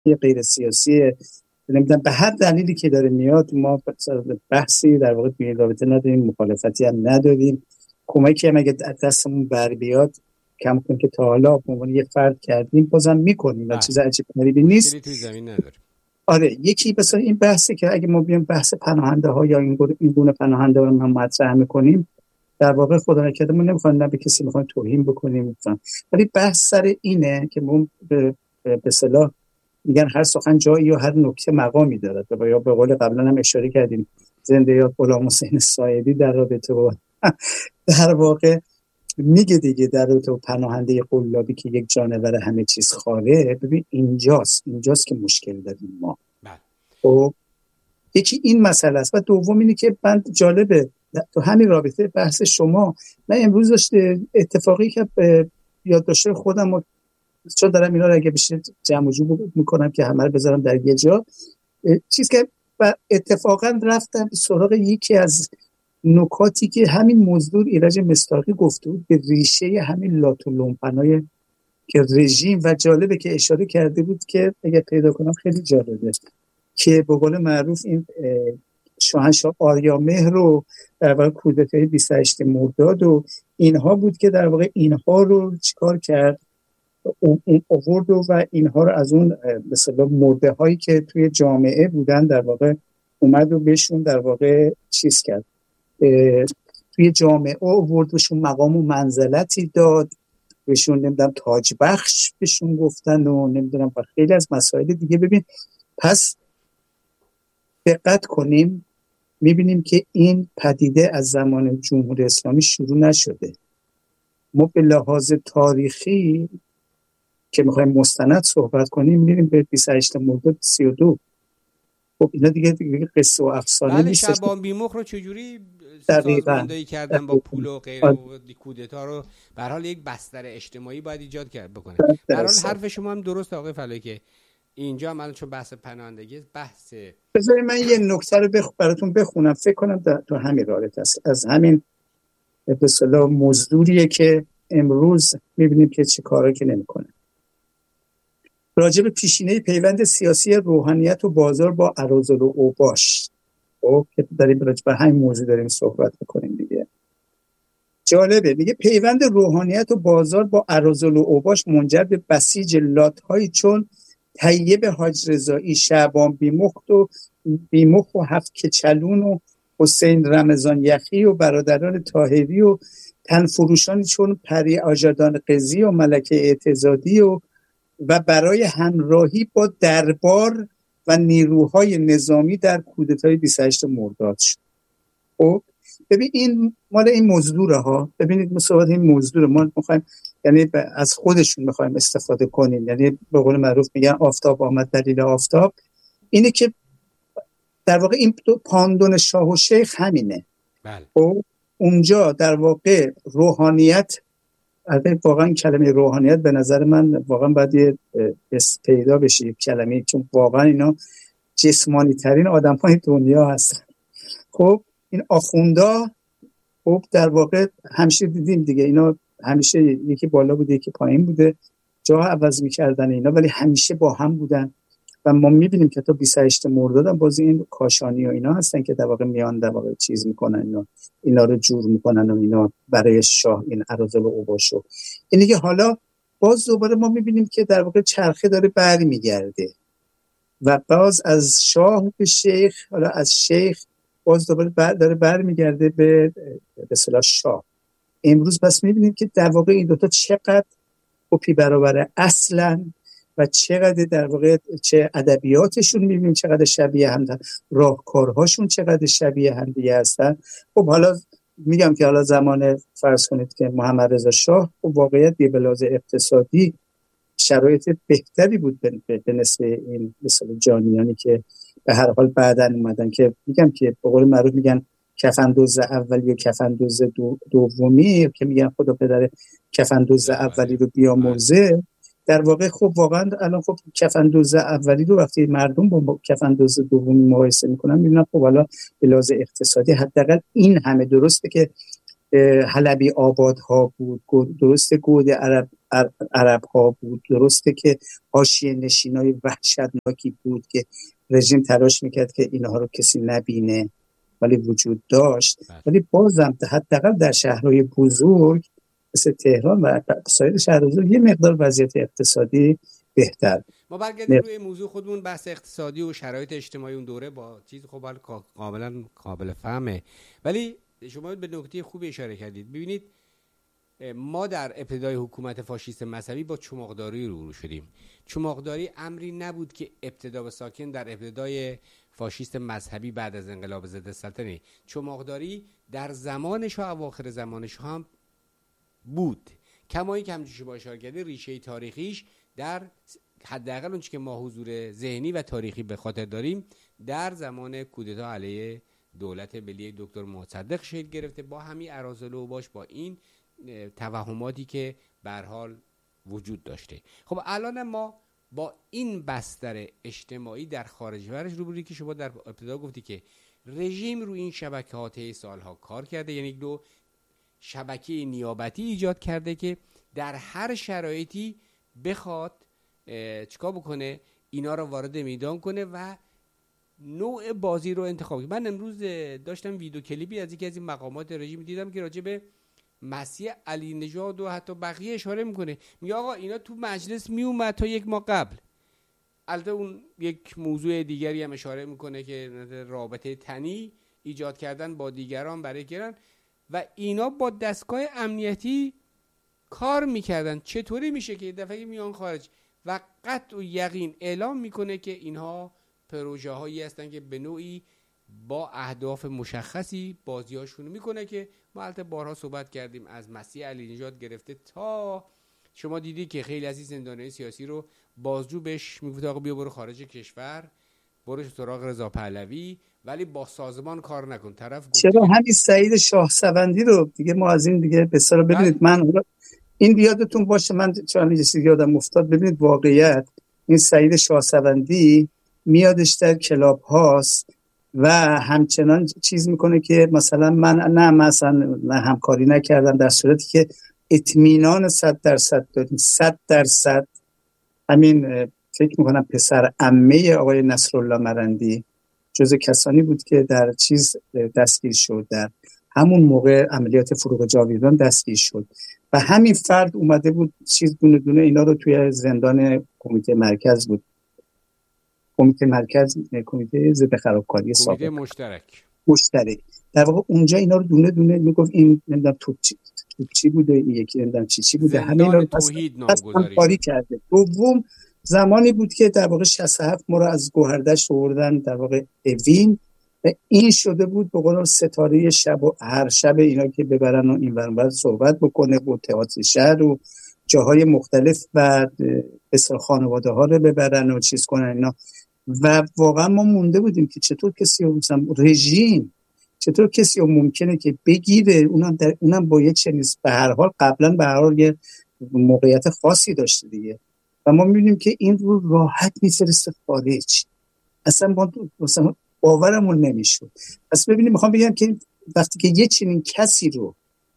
غیر سیاسی، نمیدونم به هر دلیلی که داره میاد ما بحثی در واقع توی رابطه نداریم، مخالفتی هم نداریم. کمکی هم اگه دستمون بر بیاد کم کن که تا حالا به عنوان یه فرد کردیم بازم میکنیم و چیز عجیب غریبی نیست. توی زمین نداریم. آره یکی مثلا این بحثی که اگه ما بیایم بحث پناهنده ها یا این گونه پناهنده ها رو هم مطرح میکنیم، در واقع خدا نکرده ما نمیخوایم نه به کسی میخوایم توهین بکنیم، ولی بحث سر اینه که ما به اصطلاح میگن هر سخن جایی یا هر نکته مقامی داره. یا به قول قبلا هم اشاره کردیم زنده یاد غلام حسین سایدی در رابطه با در واقع میگه دیگه در رابطه با پناهنده قلابی که یک جانور همه چیز خاره. ببین اینجاست که مشکل داریم ما. خب یکی این مسئله است و دوم اینه که من جالبه تو همین رابطه بحث شما، من امروز داشته اتفاقی که یادداشت خودم و چون دارم اینا رو اگه بشه جمع و جور میکنم که همه رو بذارم در یه جا، چیز که اتفاقا رفتم سراغ یکی از نکاتی که همین مزدور ایرج مصداقی گفته بود به ریشه همین لات و لومپنای که رژیم، و جالبه که اشاره کرده بود که اگه پیدا کنم خیلی جالبه که به قول معروف این شاهنشاه آریامهر رو در واقع کودتای 28 مرداد و اینها بود که در واقع اینها رو چیکار کرد، اون آورد و اینها رو از اون مثلا مرده هایی که توی جامعه بودن در واقع اومد و بهشون در واقع چیز کرد، توی جامعه آورد بهشون مقام و منزلتی داد، بهشون نمیدونم تاج بخش بهشون گفتن و نمیدونم و خیلی از مسائل دیگه. ببین پس دقت کنیم میبینیم که این پدیده از زمان جمهوری اسلامی شروع نشده. ما به لحاظ تاریخی که میخوایم مستند صحبت کنیم میریم به 28 مرداد 32. خب اینا دیگه قصه و افسانه نیست. شعبان بیمخ رو چجوری سازماندهی کردن با پول و غیر و کودتا رو به هر حال یک بستر اجتماعی باید ایجاد کرد بکنه. به هر حال حرف شما هم درست آقای فلایی که اینجا هم الان چون بحث پناهندگی بحث، بذارید من یه نکته رو براتون بخونم، فکر کنم تو همین رابط است، از همین به اصطلاح مزدوریه که امروز میبینیم که چه کارا که نمیکنه. راجع به پیشینه پیوند سیاسی روحانیت و بازار با اراذل و اوباش، خب که داریم راجع به همین موضوع داریم صحبت میکنیم دیگه. جالبه میگه پیوند روحانیت و بازار با اراذل و اوباش منجر به بسیج لات‌هایی چون طیب حاج رضایی، شعبان بیمخ و هفت کچلون و حسین رمضان یخی و برادران طاهری و تنفروشانی چون پری آژادان قزی و ملکه اعتزادی و برای همراهی با دربار و نیروهای نظامی در کودتای 28 مرداد شد. خب ببین این مال این مزدوره ها، ببینید مصاحبت این مزدوره، ما میخوایم یعنی از خودشون میخوایم استفاده کنیم، یعنی به قول معروف میگن آفتاب آمد دلیل آفتاب، اینه که در واقع این پاندون شاه و شیخ همینه. بله. خب اونجا در واقع روحانیت، البته واقعا کلمه روحانیت به نظر من واقعا باید پیدا بشه یک کلمه، چون واقعا اینا جسمانی ترین آدم های دنیا هستن. خب این آخوندا خب در واقع همیشه دیدیم دیگه، اینا همیشه یکی بالا بوده یکی پایین بوده، جا عوض میکردن اینا، ولی همیشه با هم بودن و ما میبینیم که تا 28 مرداد هم باز این کاشانی و اینا هستن که در واقع میان در واقع چیز میکنن اینا رو جور میکنن و اینا برای شاه این اراذل و اوباشو. اینه که حالا باز دوباره ما میبینیم که در واقع چرخه داره برمیگرده و باز از شاه به شیخ، حالا از شیخ باز دوباره داره برمیگرده به اصطلاح شاه. امروز پس میبینیم که در واقع این دوتا چقدر کپی برابره اصلا و چقدر در واقع چه ادبیاتشون میبینیم چقدر شبیه هم، راهکارهاشون چقدر شبیه هم دیگه هستن. خب حالا میگم که حالا زمان فرض کنید که محمد رضا شاه خب واقعیت به لحاظ اقتصادی شرایط بهتری بود به نسبت این مثلا جانیانی که به هر حال بعدن اومدن، که میگم که به قول معروف میگن کفندوز اولی و کفندوز دومی، که میگن خدا پدر کفندوز اولی رو بیامرزه. در واقع خب واقعا الان خب کفندوز اولی رو وقتی مردم با کفندوز دومی مقایسه میکنن میبینن خب حالا به لحاظ اقتصادی حداقل این همه درسته که حلبی آبادها بود، درسته گود عرب ها بود، درسته که حاشیه نشینای وحشتناکی بود که رژیم تلاش میکرد که اینها رو کسی نبینه ولی وجود داشت. ولی بازم حداقل در شهرهای بزرگ مثل تهران و سایر شهرهای بزرگ یه مقدار وضعیت اقتصادی بهتر. ما برگردیم روی موضوع خودمون، بحث اقتصادی و شرایط اجتماعی اون دوره با چیز خب کاملا قابل فهمه، ولی شما به نکته خوبی اشاره کردید. ببینید ما در ابتدای حکومت فاشیست مذهبی با چماقداری روبرو شدیم. چماقداری امری نبود که ابتدا به ساکن در ابتدای فاشیست مذهبی بعد از انقلاب ضد سلطنه. چماقداری در زمانش و اواخر زمانش هم بود، کما اینکه همونجوری شما اشاره کردید ریشه تاریخیش در حداقل اونچه که ما حضور ذهنی و تاریخی به خاطر داریم در زمان کودتا علیه دولت ملی دکتر مصدق شکل گرفته، با همین اراذل و باش، با این توهماتی که به هر حال وجود داشته. خب الان ما با این بستر اجتماعی در خارج ورش روبرویی که شما در ابتدا گفتی که رژیم رو این شبکه‌ها طی سالها کار کرده، یعنی دو شبکه نیابتی ایجاد کرده که در هر شرایطی بخواد چیکار بکنه، اینا رو وارد میدان کنه و نوع بازی رو انتخاب کنه. من امروز داشتم ویدیو کلیپی از یکی از این مقامات رژیم دیدم که راجع به مسیح علی نژاد و حتی بقیه اشاره میکنه، میگه آقا اینا تو مجلس میومد تا یک ماه قبل. البته اون یک موضوع دیگری هم اشاره میکنه که رابطه تنی ایجاد کردن با دیگران برای گرن و اینا با دستگاه امنیتی کار میکردن. چطوری میشه که دفعه میان خارج و قطع و یقین اعلام میکنه که اینها پروژه هایی هستن که به نوعی با اهداف مشخصی بازیاشون میکنه که ما البته بارها صحبت کردیم، از مسیح علی نژاد گرفته تا شما دیدی که خیلی از این زندانیان سیاسی رو بازجو بهش میگفت آقا بیا برو خارج کشور، برو سراغ رضا پهلوی، ولی با سازمان کار نکن. طرف چرا همین سعید شاهسوندی رو دیگه ما از این دیگه بسیار ببینید، من این یادتون باشه، من چون یه چیزی یادم افتاد، ببینید واقعیت این سعید شاهسوندی میادش در کلاب هاست و همچنان چیز میکنه که مثلا من مثلا همکاری نکردم، در صورتی که اطمینان 100% داریم. 100% همین فکر میکنم پسر عمه آقای نصرالله مرندی جزو کسانی بود که در چیز دستگیر شد، در همون موقع عملیات فروغ جاویدان دستگیر شد و همین فرد اومده بود چیز دونه دونه اینا رو توی زندان کمیته مرکز بود، کمیته ضد خرابکاری سابق، کمیته مشترک در واقع اونجا اینا رو دونه دونه میگفت این نمیدونم توپچی بوده، این یکی نمیدونم چی بوده، همه اینا رو توحید نامگذاری کاری کرده. دوم زمانی بود که در واقع 67 ما رو از گوهردشت آوردن در واقع اوین و این شده بود به قول ستاره شب و هر شب اینا که ببرن و این ور صحبت بکنه با تئاتر شهر و جاهای مختلف و بسیار خانواده ها رو ببرن و چیز کنن اینا. و واقعا ما مونده بودیم که چطور کسی رو رژیم چطور کسی رو ممکنه که بگیره، اونم با یه چنین به هر حال قبلا به هر حال یه موقعیت خاصی داشته دیگه و ما می‌بینیم که این رو راحت می‌فرسته خارج. اصلا ما مثلا باورمون نمیشد. پس ببینیم، میخوام بگم که وقتی که یه چنین کسی رو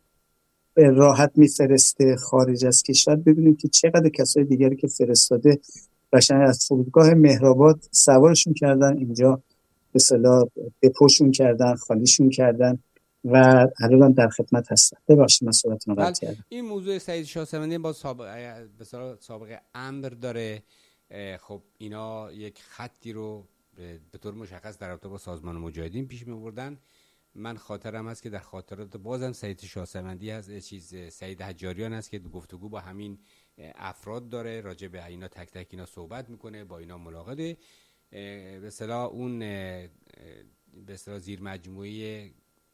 راحت می‌فرسته خارج از کشور، ببینیم که چقدر کسای دیگری که فرستاده قشنگ از فرودگاه مهرآباد سوارشون کردن اینجا، به اصطلاح دپوشون کردن، خالیشون کردن و الان در خدمت هستن. ببخشید من صحبتتون رو قطع کردم. این موضوع سعید شاهسوندی با سابقه امر داره. خب اینا یک خطی رو به طور مشخص در رابطه با سازمان مجاهدین پیش می‌بردن. من خاطرم هست که در خاطرات بازم سعید شاهسوندی از سعید حجاریان هست که گفتگو با همین افراد داره، راجع به اینا تک تک اینا صحبت میکنه، با اینا ملاقاته. به اصطلاح اون به اصطلاح زیر مجموعه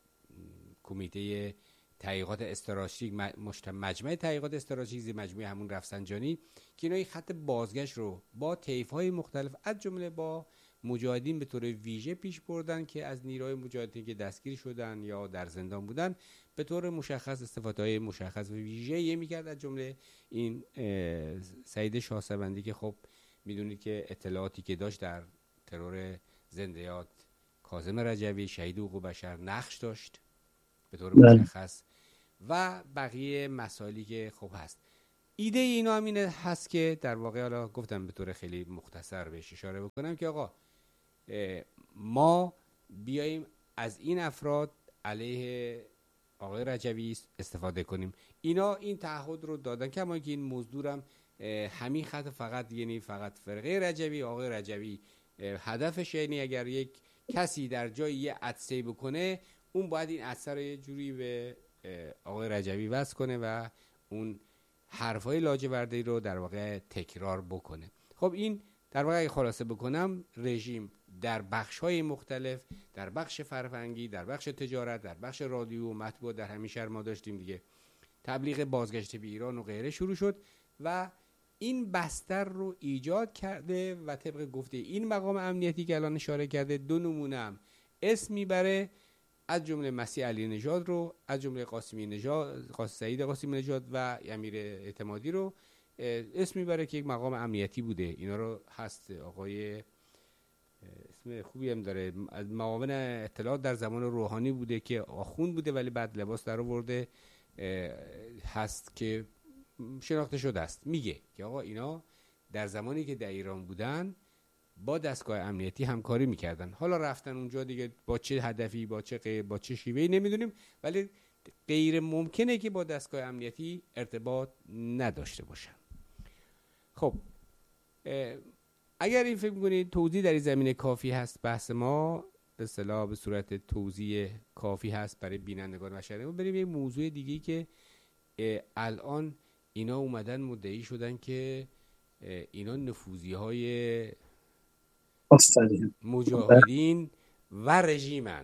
کمیته تحقیقات استراتژیک، مجمع تحقیقات استراتژیک زیر مجموعه همون رفسنجانی که اینا خط بازگشت رو با طیف‌های مختلف از جمله با مجاهدین به طور ویژه پیش بردن که از نیروهای مجاهدین که دستگیر شدن یا در زندان بودن به طور مشخص استفاده‌های مشخص و ویژه‌ای می‌کرد، از جمله این سعید شاهسوندی که خب میدونید که اطلاعاتی که داشت در ترور زندیات کاظم رجوی شهید حقوق بشر نقش داشت به طور مشخص و بقیه مسائلی که خب هست. ایده اینا هم اینه هست که در واقع حالا گفتم به طور خیلی مختصر بهش اشاره بکنم که آقا ما بیاییم از این افراد علیه آقای رجوی استفاده کنیم. اینا این تعهد رو دادن، کما که این مزدورم همین خط فقط، یعنی فقط فرقه رجوی، آقای رجوی هدفش، یعنی اگر یک کسی در جای یه عطسه بکنه اون باید این عطسه رو یه جوری به آقای رجوی وصل کنه و اون حرفای لاجوردی رو در واقع تکرار بکنه. خب این در واقع خلاصه بکنم، رژیم در بخش‌های مختلف، در بخش فرهنگی، در بخش تجارت، در بخش رادیو و مطبوعات، در همین شهر ما داشتیم دیگه تبلیغ بازگشت به ایران و غیره شروع شد و این بستر رو ایجاد کرده و طبق گفته این مقام امنیتی که الان اشاره کرده 2 نمونه هم اسم میبره، از جمله مسیح علی نژاد رو، از جمله سعید قاسمی نژاد و امیر اعتمادی رو اسم میبره که یک مقام امنیتی بوده. اینا رو هست آقای اسم خوبی هم داره، از معاون اطلاعات در زمان روحانی بوده که آخوند بوده ولی بعد لباس در آورده، هست که شناخته شده است. میگه که آقا اینا در زمانی که در ایران بودن با دستگاه امنیتی همکاری میکردن. حالا رفتن اونجا دیگه با چه هدفی، با چه شیوهی نمیدونیم، ولی غیر ممکنه که با دستگاه امنیتی ارتباط نداشته باشن. خب اگر این فکر میکنید توضیح در این زمینه کافی هست، بحث ما به اصطلاح به صورت توضیح کافی هست برای بینندگان و شنوندگان، بریم یه موضوع دیگه‌ای که الان اینا اومدن مدعی شدن که اینا نفوذی‌های مجاهدین و رژیمن.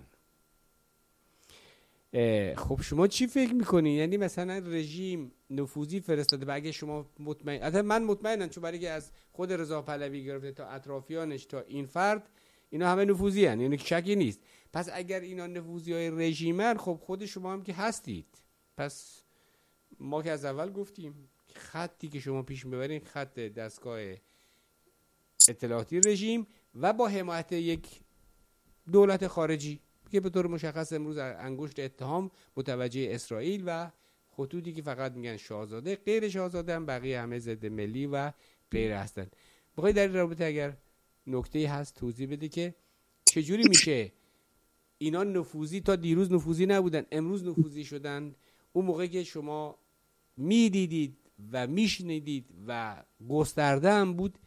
خب شما چی فکر میکنین؟ یعنی مثلا رژیم نفوذی فرستاده و اگه شما مطمئن، البته من مطمئنم چون برای که از خود رضا پهلوی گرفته تا اطرافیانش تا این فرد اینا همه نفوذی هن، یعنی شکی نیست. پس اگر اینا نفوذی های رژیمن، خب خود شما هم که هستید. پس ما که از اول گفتیم خطی که شما پیش میبرین خط دستگاه اطلاعاتی رژیم و با حمایت یک دولت خارجی که به طور مشخص امروز انگشت اتهام متوجه اسرائیل و خطوطی که فقط میگن شاهزاده، غیر شاهزاده هم بقیه همه ضد ملی و غیر هستن. بخوای در این رابطه اگر نکته‌ای هست توضیح بده که چجوری میشه اینا نفوذی، تا دیروز نفوذی نبودن امروز نفوذی شدن؟ اون موقع که شما میدیدید و میشنیدید و گسترده هم بود،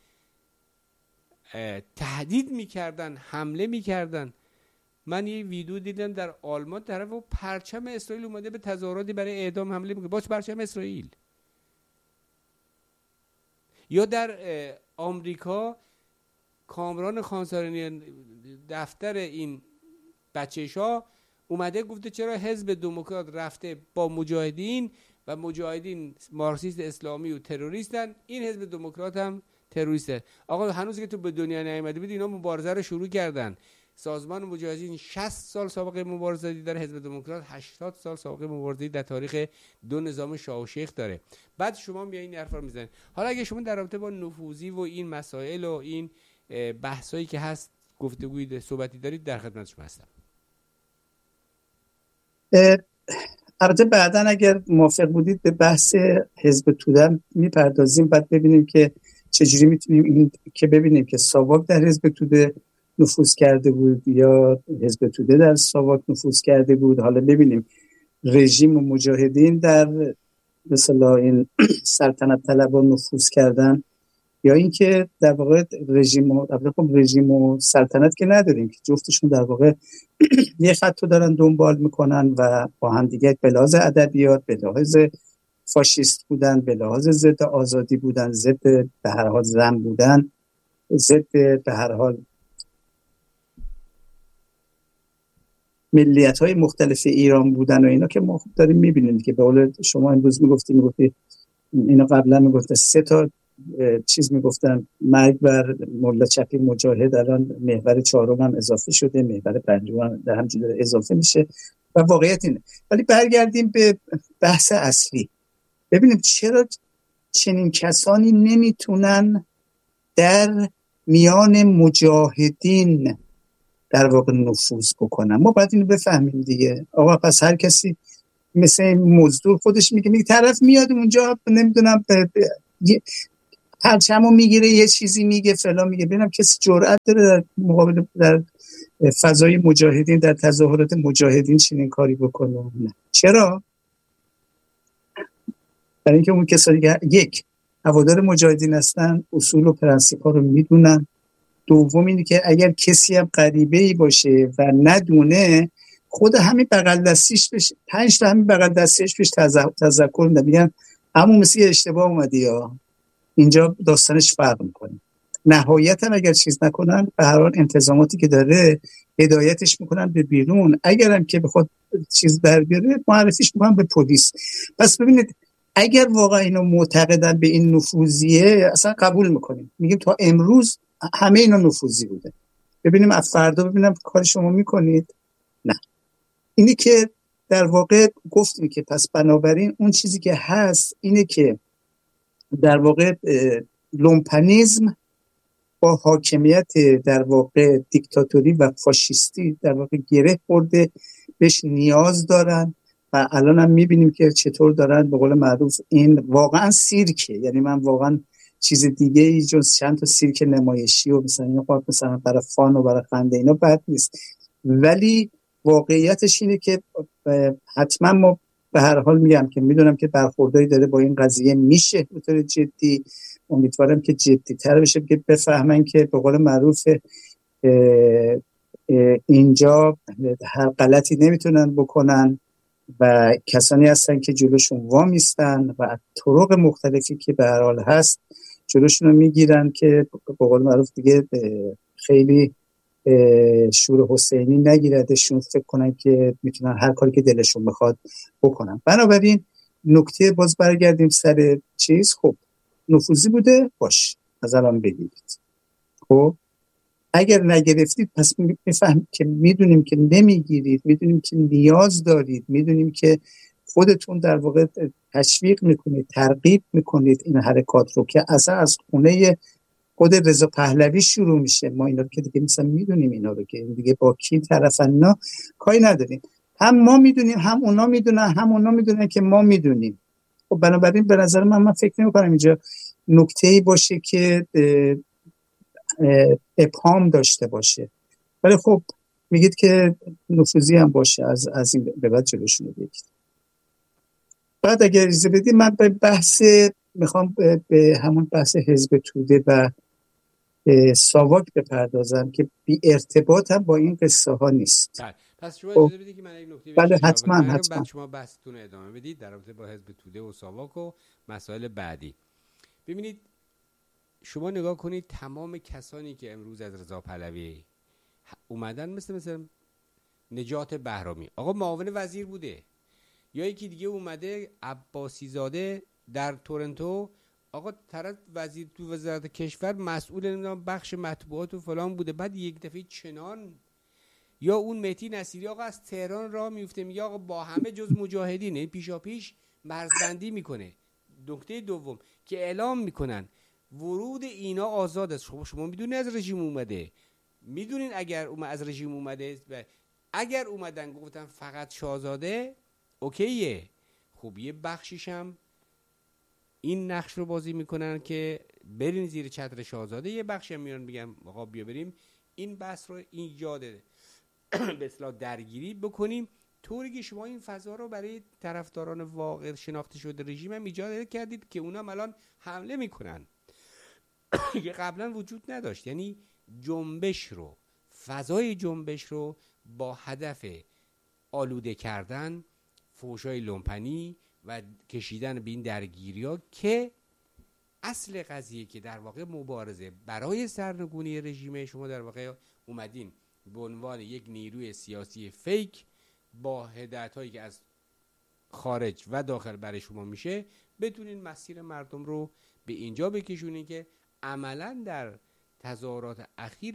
تهدید میکردن، حمله میکردن. من یه ویدیو دیدم در آلمان طرف و پرچم اسرائیل اومده به تظاهراتی برای اعدام حمله میکنه، باز پرچم اسرائیل. یا در آمریکا کامران خانسارینی دفتر این بچه‌شا اومده گفته چرا حزب دموکرات رفته با مجاهدین و مجاهدین مارکسیست اسلامی و تروریستن، این حزب دموکرات هم تروریسته. آقا هنوز که تو به دنیا نیامده بود اینا مبارزه رو شروع کردن. سازمان مجاهدین 60 سال سابقه مبارزاتی داره، حزب دموکرات 80 سال سابقه مبارزاتی در تاریخ 2 نظام شاه و شیخ داره. بعد شما میایین این حرفا رو میزنید. حالا اگه شما در رابطه با نفوذی و این مسائل و این بحثایی که هست گفتگوی صحبتی دارید، در خدمت شما هستم. البته بعداً اگر موافق بودید به بحث حزب توده میپردازیم، بعد ببینیم که چجوری میتونیم این که ببینیم که ساواک در حزب توده نفوذ کرده بود یا حزب توده در ساواک نفوذ کرده بود. حالا ببینیم رژیم و مجاهدین در مثلا این سلطنت طلبان نفوذ کردن یا اینکه در واقع رژیم و سلطنت که نداریم که جفتشون در واقع یه خط رو دارن دنبال میکنن و با هم دیگه به لحاظ ادبیات، به لحاظ فاشیست بودن، به لحاظ ضد آزادی بودن، ضد به هر حال زن بودن، ضد به هر حال ملیت‌های مختلف ایران بودن و اینا که ما خوب داریم می‌بینیم که به قول شما امروز میگفتی اینا قبلا میگفتن 3 تا چیز میگفتن مرگ بر ملا چپی مجاهد، الان محور 4 هم اضافه شده، محور 5 هم در همینجوری اضافه میشه و واقعیت اینه. ولی برگردیم به بحث اصلی، ببینیم چرا چنین کسانی نمیتونن در میان مجاهدین در واقع نفوذ بکنن. ما باید اینو بفهمیم دیگه. آقا پس هر کسی مثل مزدور خودش میگه طرف میاد اونجا نمیدونم پرچمو میگیره یه چیزی میگه فلان میگه، ببینم کسی جرأت داره در مقابل در فضای مجاهدین در تظاهرات مجاهدین چنین کاری بکنه؟ نه. چرا؟ برای اینکه اون کسایی که یک هوادار مجاهدین هستن اصول و پرنسیپ ها رو میدونن. دوم اینه که اگر کسی هم غریبه‌ای باشه و ندونه، خود همین بغل دستیش بشه 5 تا همین بغل دستیش بهش تذکر میدن، میگن عمو مثل اشتباه اومدی یا اینجا داستانش فرق میکنه. نهایتا اگر چیز نکنن به هر حال انتظاماتی که داره هدایتش میکنن به بیرون، اگرم که بخواد چیز در بیاره معرفیش میکنن به پلیس. پس ببینید اگر واقعا اینا معتقدن به این نفوذیه اصلا قبول میکنیم، میگیم تا امروز همه اینا نفوذی بوده، ببینیم از فردا ببینم کار شما میکنید. نه، اینی که در واقع گفتیم که پس بنابراین اون چیزی که هست اینه که در واقع لومپنیزم با حاکمیت در واقع دیکتاتوری و فاشیستی در واقع گره خورده، بهش نیاز دارن و الان هم میبینیم که چطور دارن به قول معروف این واقعا سیرکه. یعنی من واقعا چیز دیگه ای جز چند تا سیرک نمایشی و مثلا برای فان و برای خنده اینا بد نیست، ولی واقعیتش اینه که حتما ما به هر حال میگم که میدونم که برخوردایی داره با این قضیه میشه به طور جدی، امیدوارم که جدی تر بشه که بفهمن که به قول معروف اینجا هر غلطی نمیتونن بکنن و کسانی هستن که جلوشون وامیستن و طرق مختلفی که به هر حال هست جلوشون رو میگیرن که به قول معروف دیگه خیلی شور حسینی نگیردشون، فکر کنن که میتونن هر کاری که دلشون بخواد بکنن. بنابراین نکته باز برگردیم سر چیز، خب نفوذی بوده باش از الان بگیرید، خب اگر نگرفتید پس میفهم که میدونیم که نمیگیرید، میدونیم که نیاز دارید، میدونیم که خودتون در واقع تشویق میکنید، ترغیب میکنید این حرکات رو که اصلا از خونه خود رضا پهلوی شروع میشه. ما اینا رو که دیگه مثلا میدونیم، اینا رو که دیگه با کی طرفن اینا کاری نداریم، هم ما میدونیم هم اونا میدونن هم اونا میدونن که ما میدونیم. خب بنابراین به نظر من فکر نمی‌کنم اینجا نکته‌ای باشه که ابهام داشته باشه، ولی خب میگید که نفوذی هم باشه از این به بعد جلوشون رو بگید. بعد اگر اجازه بدید من به بحث میخوام به همون بحث حزب توده و ساواک بپردازم که بی ارتباط هم با این قصه ها نیست. پس شما اجازه بدید که من یک نکته بله حتما بعد شما بحثتون رو ادامه بدید در رابطه با حزب توده و ساواک و مسائل بعدی. ببینید شما نگاه کنید تمام کسانی که امروز از رضا پهلوی اومدن مثل نجات بهرامی، آقا معاون وزیر بوده، یا یکی دیگه اومده عباسی زاده در تورنتو، آقا طرف وزیر تو وزارت کشور مسئول نمیدونم بخش مطبوعات و فلان بوده، بعد یک دفعه چنان. یا اون مهدی نصیری آقا از تهران راه میفته میگه آقا با همه جز مجاهدین پیشا پیش مرزبندی میکنه. نکته دوم که اعلام میکنن ورود اینا آزاد است. شما میدونید از رژیم اومده، میدونین اگر از رژیم اومده و اگر اومدن گفتن فقط شاهزاده اوکیه، خب یه بخشیش هم این نقش رو بازی میکنن که برین زیر چتر شاهزاده، یه بخشی هم میان میگن آقا بیا بریم این بحث رو ایجاد به اصطلاح درگیری بکنیم، طوری که شما این فضا رو برای طرفداران واقع شناخته شده رژیم هم ایجاد کردید که اونا الان حمله میکنن که قبلا وجود نداشت. یعنی جنبش رو، فضای جنبش رو با هدف آلوده کردن، فحشای لومپنی و کشیدن به این درگیری‌ها که اصل قضیه که در واقع مبارزه برای سرنگونی رژیم، شما در واقع اومدین به عنوان یک نیروی سیاسی فیک با هدایت‌هایی که از خارج و داخل برای شما میشه بتونین مسیر مردم رو به اینجا بکشونین که عملاً در تظاهرات اخیر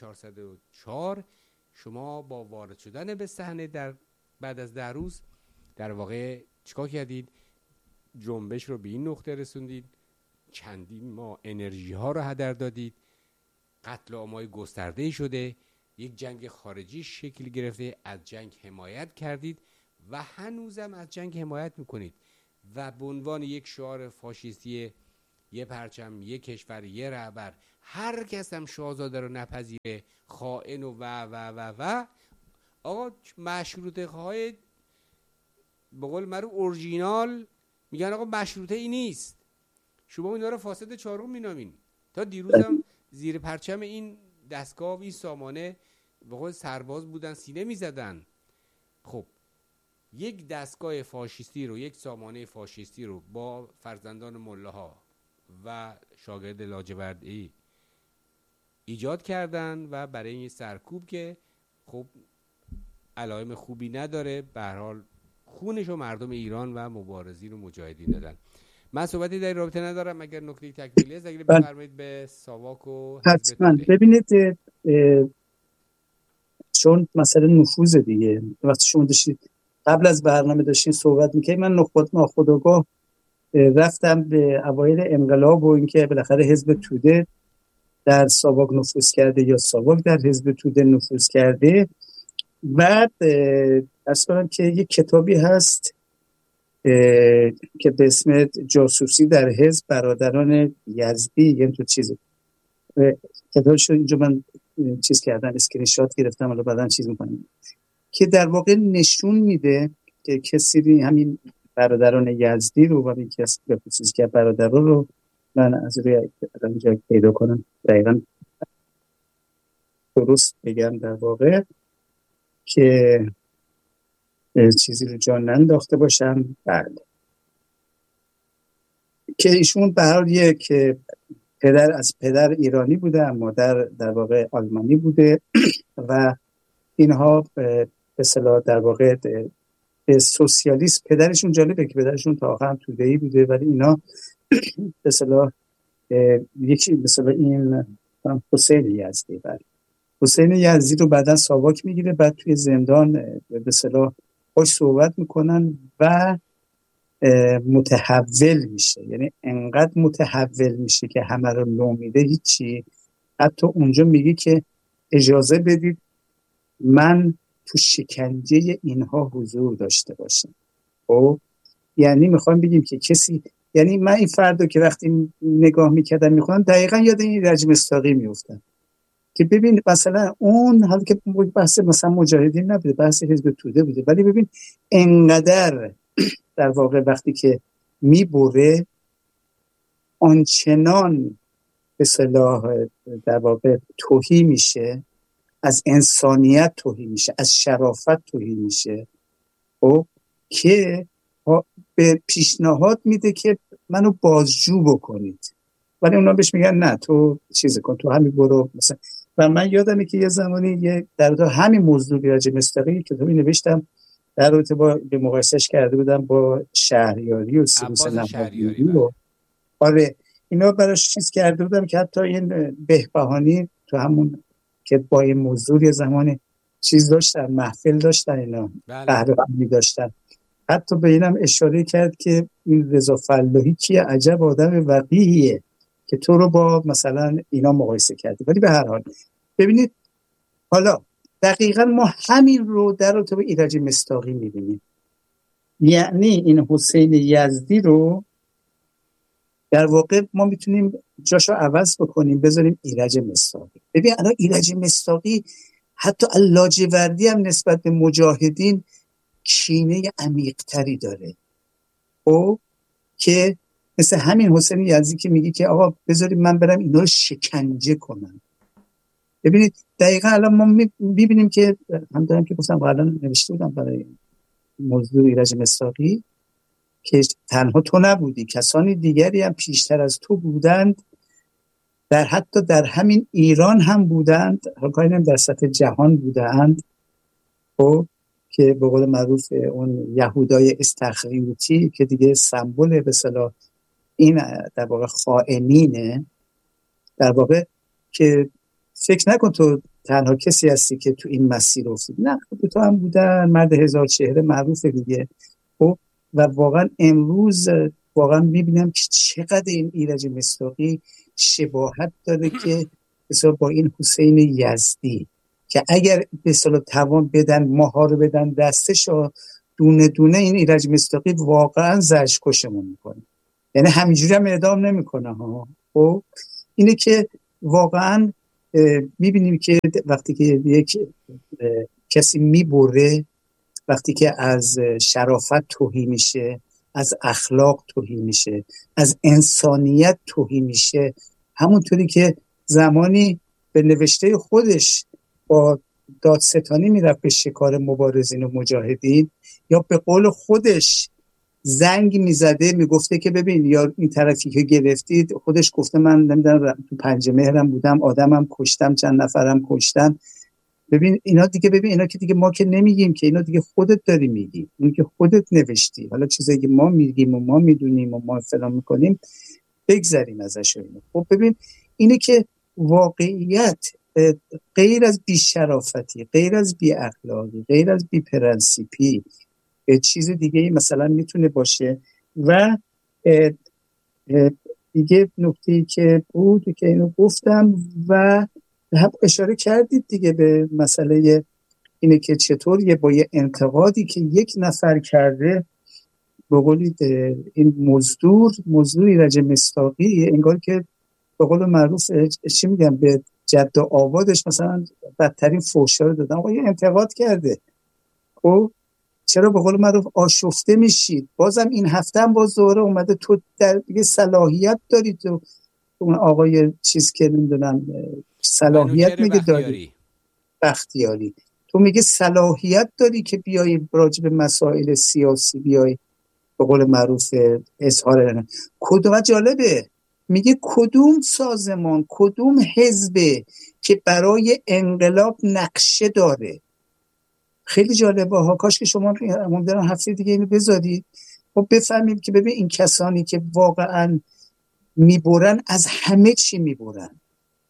1404 شما با وارد شدن به صحنه در بعد از 10 روز در واقع چیکار کردید؟ جنبش رو به این نقطه رسوندید، چندین ماه انرژی ها رو هدر دادید، قتل عام‌های گسترده شده، یک جنگ خارجی شکل گرفته، از جنگ حمایت کردید و هنوزم از جنگ حمایت میکنید و به عنوان یک شعار فاشیستی یه پرچم، یه کشور، یه رهبر، هر کس هم شاهزاده رو نپذیره خائن و آقا مشروطه های به قول معروف اورجینال میگن آقا مشروطه ای نیست، شما اینا رو فاسد چهارم مینامین. تا دیروزم زیر پرچم این دستگاه و این سامانه به قول سرباز بودن سینه میزدن. خب یک دستگاه فاشیستی رو، یک سامانه فاشیستی رو با فرزندان ملاها و شاگرد لاجوردی ایجاد کردن و برای این سرکوب که خب علائم خوبی نداره، به هر حال خونشو مردم ایران و مبارزین و مجاهدین دادن. من صحبتی در رابطه ندارم، اگر نکته تکمیلی است اگر بفرمایید به ساواک و حتما. ببینید چون مثلا نفوذ دیگه، وقتی شما داشتید قبل از برنامه داشتین صحبت میکنید، من ناخودآگاه رفتم به اوایل انقلاب و اینکه بالاخره حزب توده در ساواک نفوذ کرده یا ساواک در حزب توده نفوذ کرده. بعد عرض کنم که یک کتابی هست که به اسم جاسوسی در حزب برادران یزدی، یعنی تو چیزی کتابشو اینجا من چیز کردم، اسکرین شات گرفتم، حالا بعداً چیز می‌کنم، که در واقع نشون میده که کسی همین برادران یزدی رو و این کسی به خصوص که برادران رو من از روی اینجا پیدا کنم دقیقاً درست بگم در واقع که چیزی رو جان ننداخته باشم. بله، که ایشون به هر حال یک پدر ایرانی بوده اما مادر در واقع آلمانی بوده و اینها به اصطلاح در واقع به سوسیالیسم، پدرشون جالبه که پدرشون تا آخر هم توده‌ای بوده، ولی اینا به اصطلاح یکی به اصطلاح این حسین یزدی، بله حسین یزدی رو بعدن ساواک میگیره، بعد توی زندان به اصطلاح باش صحبت میکنن و متحول میشه، یعنی انقدر متحول میشه که همه رو لو میده، هیچی. حتی اونجا میگه که اجازه بدید من تو شکنجه اینها حضور داشته باشم. خب یعنی میخوام بگیم که کسی، یعنی من این فردو که وقتی نگاه میکردم میخوام دقیقا یاد این رجب مصداقی میفتم که ببین مثلا اون حالا که بحث مثلا مجاهدین نبوده، بحث حزب توده بوده، ولی ببین انقدر در واقع وقتی که میبره آنچنان به اصطلاح در واقع توهی میشه، از انسانیت توهی میشه، از شرافت توهی میشه، خب که به پیشنهاد میده که منو بازجو بکنید، ولی اونا بهش میگن نه تو چیز کن، تو همین برو مثلا. و من یادمه که یه زمانی در همین موضوع راجع مستقی کتابی نوشتم در رابطه با به مقایسهش کرده بودم با شهریاری و سروس نمادینی و آره اینا براش چیز کرده بودم که حتی این بهبهانی تو همون که با این موضوع یه زمانی چیز داشتن، محفل داشتن، اینا قهرمانی داشتن، حتی به اینم اشاره کرد که این رضا فلاحی کیه، عجب آدم وقیحیه که تو رو با مثلا اینا مقایسه کرده. ولی به هر حال ببینید حالا دقیقا ما همین رو در رابطه با ایرج مصداقی میبینیم، یعنی این حسین یزدی رو در واقع ما میتونیم جاشو عوض بکنیم بذاریم ایرج مصداقی. ببین الان ایرج مصداقی حتی لاجوردی هم نسبت به مجاهدین کینه عمیق‌تری داره، او که مثل همین حسین یزدی که میگه که آقا بذارید من برم اینا رو شکنجه کنم. ببینید دقیقا الان ما میبینیم که هم دارم که گفتم قبلا نوشته بودم برای موضوع ایرج مصداقی که تنها تو نبودی، کسانی دیگری هم پیشتر از تو بودند، حتی در همین ایران هم بودند، حالا در سطح جهان بودند، خب که به قول معروف اون یهودای استخریوتی که دیگه سمبل به اصطلاح این در واقع خائنینه، در واقع که فکر نکن تو تنها کسی هستی که تو این مسیر افتید، نه تو هم بودن، مرد هزار چهره معروفه دیگه. خب و واقعا امروز واقعا میبینم که چقدر این ایرج مصداقی شباهت داره که مثلا با این حسین یزدی که اگر به اصطلاح توان بدن ماها رو بدن دستش دونه دونه این ایرج مصداقی واقعا زجرکشمون میکنه، یعنی همینجوری هم اعدام نمیکنه ها. خب اینه که واقعا میبینیم که وقتی که یک کسی میبره، وقتی که از شرافت توهی میشه، از اخلاق توهی میشه، از انسانیت توهی میشه، همونطوری که زمانی به نوشته خودش با دادستانی میرفت به شکار مبارزین و مجاهدین، یا به قول خودش زنگ میزده میگفته که ببین یا این طرفی که گرفتید، خودش گفته من نمیدونم تو 5 مهرم بودم، آدمم کشتم، چند نفرم کشتن. ببین اینا دیگه، ببین اینا که دیگه ما که نمیگیم که، اینا دیگه خودت داری میگی، اون که خودت نوشتی. حالا چیزایی که ما میگیم و ما میدونیم و ما فلان میکنیم بگذریم ازش. خب ببین اینه که واقعیت غیر از بی‌شرافتی، غیر از بی‌اخلاقی، غیر از بی‌پرنسیپی چیز دیگه ای مثلا میتونه باشه. و دیگه نکته‌ای که بود که اینو گفتم و هم اشاره کردید دیگه به مسئله اینه که چطور با یه انتقادی که یک نفر کرده، به قول این مزدور ایرج مصداقی، انگار که به قول معروف چی میگم، به جد و آبادش مثلا بدترین فحشا رو دادن. آقا یه انتقاد کرده، خب چرا به قول معروف آشفته میشید؟ بازم این هفته هم باز دوباره اومده تو در دیگه صلاحیت داری، تو اون آقای چیز که نمیدونم صلاحیت میگه داری، بختیاری، تو میگه صلاحیت داری که بیای راجع به مسائل سیاسی بیای به قول معروف اظهار. کدوم جالبه، میگه کدوم سازمان، کدوم حزبه که برای انقلاب نقشه داره. خیلی جالبه ها، کاش که شما ممکنه هفته دیگه اینو بذارید و بفهمیم که ببین این کسانی که واقعا میبرن از همه چی میبرن،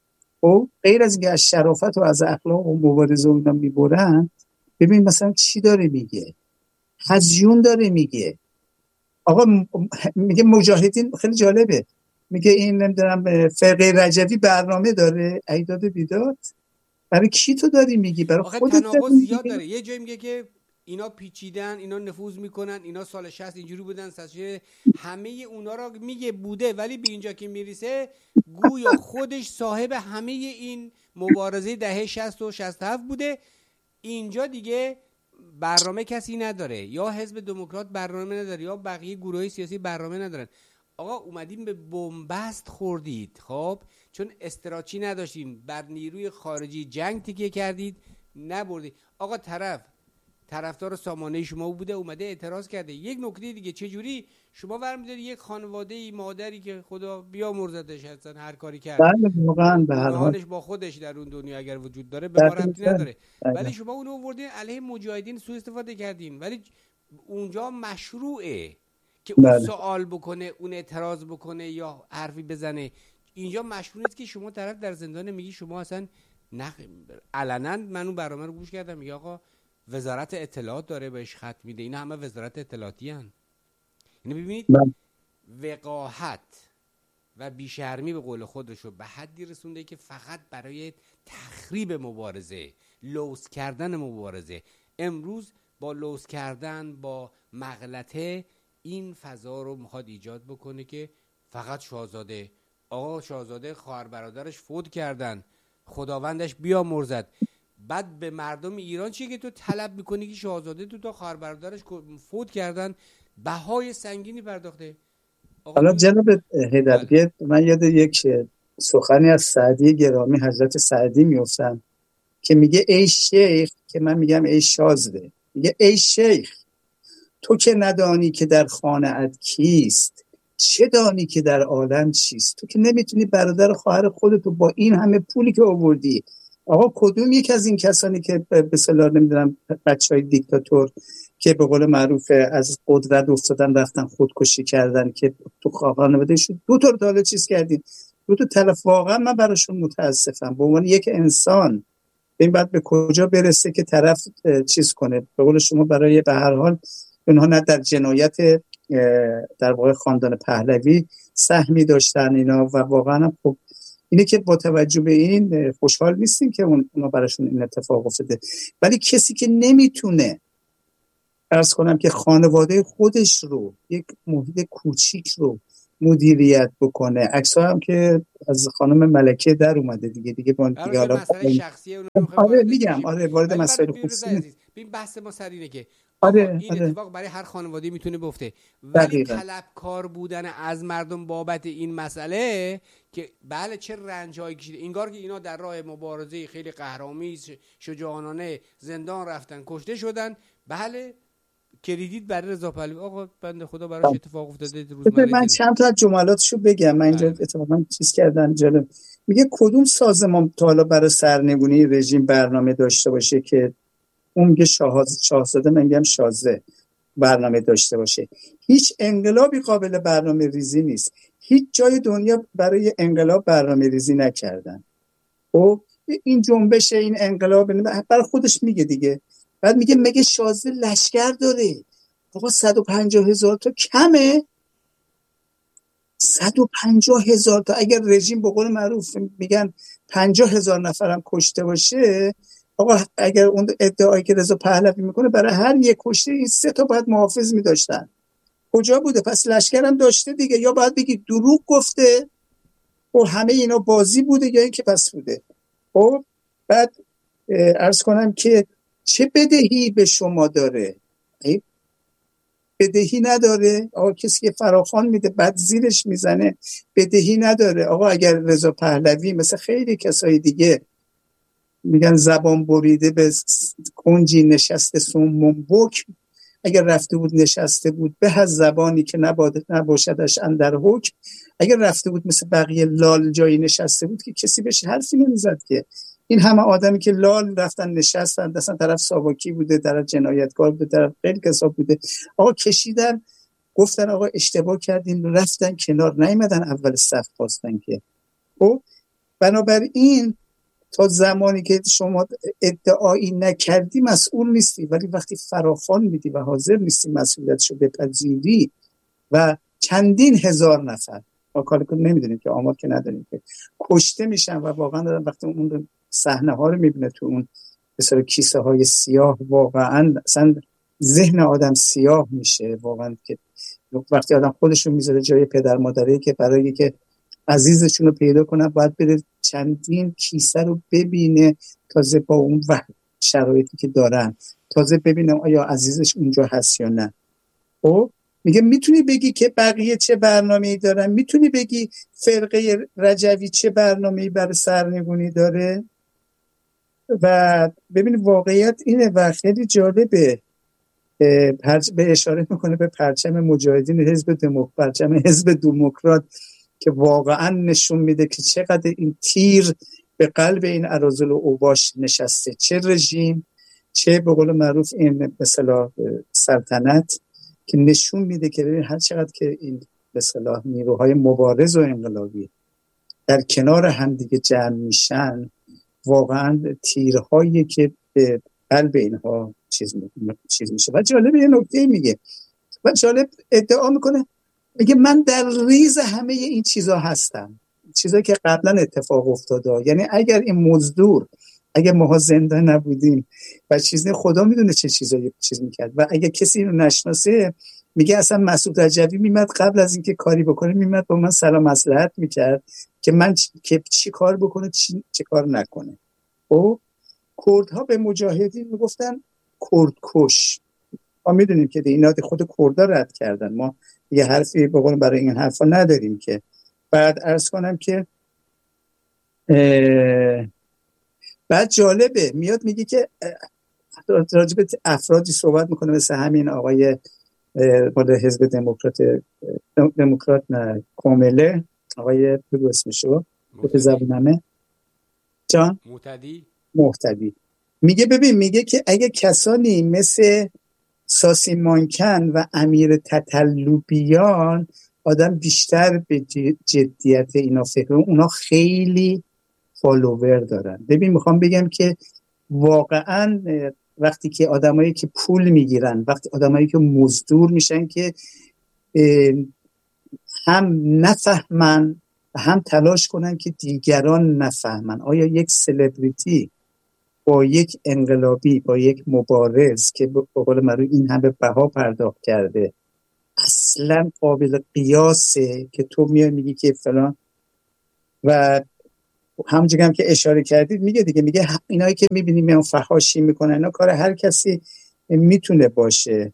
و غیر از اینکه از شرافت و از اخلاق و مبارزه و اینا میبرن. ببین مثلا چی داره میگه، هزیون داره میگه. آقا میگه مجاهدین، خیلی جالبه، میگه این نمیدونم فرقه رجوی برنامه داره ایداد بیداد. برای کی تو داری میگی؟ برای خودت داری میگی؟ زیاد داره. یه جایی میگه که اینا پیچیدن، اینا نفوذ میکنن، اینا سال 60 اینجوری بودن، همه اونا را میگه بوده، ولی به اینجا که میرسه گویا خودش صاحب همه این مبارزه دهه 60 و 67 بوده. اینجا دیگه برنامه کسی نداره، یا حزب دموکرات برنامه نداره، یا بقیه گروهای سیاسی برنامه ندارن. آقا اومدیم به بنبست خوردید، خب چون استراتژی نداشتیم، بر نیروی خارجی جنگ تکیه کردید، نبردید. آقا طرفدار سامانه شما بوده، اومده اعتراض کرده. یک نکته دیگه، چه جوری شما برمی‌داری یک خانواده مادری که خدا بیامرزتش هستن هر کاری کرد، بله واقعا به هر حال با خودش در اون دنیا اگر وجود داره به ما ربطی نداره، ولی شما اونو آوردین علیه مجاهدین سوء استفاده کردین. ولی اونجا مشروعه که اون سوال بکنه، اون اعتراض بکنه یا حرفی بزنه. اینجا مشروع نیست که شما طرف در زندان میگی شما اصلا علنا. من اون برنامه رو گوش کردم، میگه آقا وزارت اطلاعات داره بهش خط میده، اینا همه وزارت اطلاعاتی هن. یعنی ببینید وقاحت و بیشرمی به قول خودش رو به حدی رسونده که فقط برای تخریب مبارزه، لوث کردن مبارزه. امروز با لوث کردن، با مغلطه، این فضا رو میخواد ایجاد بکنه که فقط شاهزاده، آقا شاهزاده خواهر برادرش فوت کردن، خداوندش بیامرزد. بعد به مردم ایران چیه که تو طلب میکنی که شاهزاده تو تا خواهر برادرش فوت کردن بهای سنگینی پرداخته. حالا جناب حیدر، من یاد یک سخنی از سعدی گرامی حضرت سعدی میفتم که میگه ای شیخ، که من میگم ای شازده، میگه ای شیخ تو که ندانی که در خانه‌ات کیست، چه دانی که در عالم چیست؟ تو که نمیتونی برادر خواهر خودتو با این همه پولی که آوردی. آقا کدوم یک از این کسانی که به اصطلاح نمیدونم بچهای دیکتاتور که به قول معروف از قدرت افتادن رفتن خودکشی کردن که تو خانواده‌شون دو تا حالا چیز کردین، دو تا تلف، واقعا من براشون متاسفم به عنوان یک انسان. این بعد به کجا برسه که طرف چیز کنه؟ به قول شما برای به هر حال اونها نه در جنایت در واقع خاندان پهلوی سهمی داشتن اینا، و واقعا خب اینه که با توجه به این خوشحال نیستیم که اونا براشون این اتفاق افتاده. ولی کسی که نمیتونه عرض کنم که خانواده خودش رو، یک محیط کوچیک رو مدیریت بکنه. عکس‌ها هم که از خانم ملکه در اومده دیگه با دیگه حالا مسئله شخصیه اونو می‌خوایم آره واردش میگم، بشیم. آره وارد ولی من مسائل پیروز خصوصی. عزیز ببین بحث ما سر اینه که آقا آره این اتفاق برای هر خانواده میتونه بیفته، ولی دقیقاً. طلبکار بودن از مردم بابت این مسئله که بله چه رنج‌هایی کشیده، انگار که اینا در راه مبارزه خیلی قهرآمیز شجاعانه زندان رفتن، کشته شدن، بله کردیت برای رضا پهلوی. آقا بنده خدا براش اتفاق افتاده روزمره من چند تا از جملاتشو بگم. من اینجا اتفاقا چیز کردن جالب. میگه کدوم سازمان تا حالا برای سرنگونی رژیم برنامه داشته باشه که اون میگه شاهزاده، من میگم شازده برنامه داشته باشه. هیچ انقلابی قابل برنامه ریزی نیست. هیچ جای دنیا برای انقلاب برنامه ریزی نکردن. خب این جنبش، این انقلاب برای خودش میگه دیگه. بعد میگه مگه شازده لشکر داره؟ آقا 150,000 تا کمه. 150,000 تا اگر رژیم به قول معروف میگن 50,000 نفرم کشته باشه، آقا اگر اون ادعایی که رضا پهلوی میکنه برای هر یک کشته این 3 تا باید محافظ میداشتن. کجا بوده؟ پس لشکرم داشته دیگه. یا باید بگی دروغ گفته و همه اینا بازی بوده، یا اینکه پس بوده. خب بعد عرض کنم که چه بدهی به شما داره؟ بدهی نداره. آقا کسی که فراخوان میده بعد زیرش میزنه بدهی نداره. آقا اگر رضا پهلوی مثل خیلی کسای دیگه میگن زبان بریده به کنجی نشسته سومون بک، اگر رفته بود نشسته بود به از زبانی که نباشدش اندر حکم، اگر رفته بود مثل بقیه لال جایی نشسته بود که کسی بهش حرفی نمیزد. که این همه آدمی که لال رفتن نشستن، دستن طرف ساواکی بوده، طرف جنایتکار بوده، طرف خیلی کسا بوده، آقا کشیدن گفتن آقا اشتباه کردین، رفتن کنار، نیومدن اول صف خواستن که. خب بنابراین تا زمانی که شما ادعایی نکردی مسئول نیستی، ولی وقتی فراخوان میدی و حاضر نیستی مسئولیتشو بپذیری و چندین هزار نفر ما کاری که نمیدونیم که آمار که نداریم که کشته میشن و واقعا وقتی اون صحنه ها رو میبینه تو اون مثلا کیسه های سیاه، واقعا اصلا ذهن آدم سیاه میشه واقعا. که وقتی آدم خودشو میذاره جای پدر مادری که برای که عزیزشون رو پیدا کنن باید بره چندین کیسه رو ببینه، تازه با اون شرایطی که دارن تازه ببینم آیا عزیزش اونجا هست یا نه. خب میگه میتونی بگی که بقیه چه برنامه‌ای دارن؟ میتونی بگی فرقه رجوی چه برنامه‌ای برای سرنگونی داره؟ و ببین واقعیت اینه و خیلی جالبه. به اشاره میکنه به پرچم مجاهدین حزب دموکرات که واقعا نشون میده که چقدر این تیر به قلب این اراذل و اوباش نشسته، چه رژیم چه به قول معروف این مثلا سلطنت، که نشون میده که هر چقدر که این به اصطلاح نیروهای مبارز و انقلابی در کنار هم دیگه جمع میشن، واقعا تیرهایی که به قلب اینها چیز میشه. و جالب یه نکته میگه و جالب ادعا میکنه، میگه من در ریز همه این چیزا هستم، چیزایی که قبلا اتفاق افتاده. یعنی اگر این مزدور، اگر ماها زنده نبودیم و چیزی خدا میدونه چه چیزایی چیز میکرد و اگر کسی اینو نشناسه میگه اصلا مسعود رجوی میمد قبل از اینکه کاری بکنه میمد با من سلام مصلحت میکرد که من که چی کار بکنه چی کار نکنه. و کردها به مجاهدین میگفتن کردکش. ما میدونیم که اینا خود کردها رد کردن، ما یه حرفی بقول برای این حرفا نداریم. که بعد عرض کنم که بعد جالبه میاد میگه که راجب افرادی صحبت میکنه مثل همین آقای مال حزب دموکرات نه کامله، آقای بگو اسمشو به زبونمه جان محتدی. میگه ببین، میگه که اگه کسانی مثل ساسی مانکن و امیر تتلوبیان آدم بیشتر به جدیت اینا فکر کنه، اونا خیلی فالوور دارن. ببین میخوام بگم که واقعا وقتی که آدمایی که پول میگیرن، وقتی آدمایی که مزدور میشن که هم نفهمن و هم تلاش کنن که دیگران نفهمن. آیا یک سلبریتی با یک انقلابی، با یک مبارز که به قول معروف این همه بها پرداخت کرده اصلا قابل قیاسه که تو میای میگی که فلان. و همونجوری هم که اشاره کردید میگه دیگه، میگه اینایی که میبینیم میان فحاشی میکنن اینا کار هر کسی میتونه باشه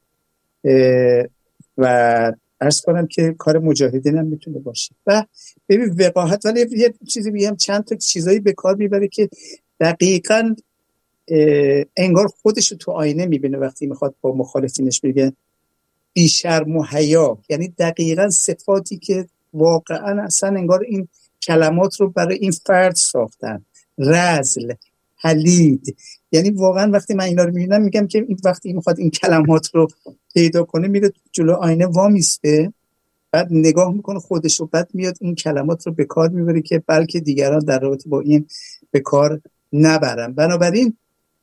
و عرض کنم که کار مجاهدین هم میتونه باشه. و ببین وقاحت، ولی یه چیزی میگم، چند تا چیزایی به کار میبره که دقیقاً انگار خودش رو تو آینه میبینه وقتی میخواد با مخالفینش بگه بی‌شرم و حیا، یعنی دقیقاً صفاتی که واقعاً اصلا انگار این کلمات رو برای این فرد ساختن. رذل، حلید، یعنی واقعاً وقتی من اینا رو میبینم میگم که این وقتی میخواد این کلمات رو پیدا کنه میره جلو آینه وامیسته، بعد نگاه میکنه خودش رو، بعد میاد این کلمات رو به کار میبره که بلکه دیگران در رابطه با این به کار نبرن. بنابراین